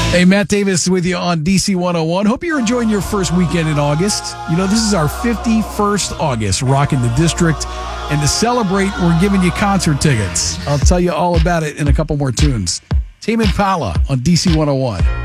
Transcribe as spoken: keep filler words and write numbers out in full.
Hey, Matt Davis with you on D C one oh one. Hope you're enjoying your first weekend in August. You know, this is our fifty-first August, rocking the district. And to celebrate, we're giving you concert tickets. I'll tell you all about it in a couple more tunes. Tame Impala on D C one oh one.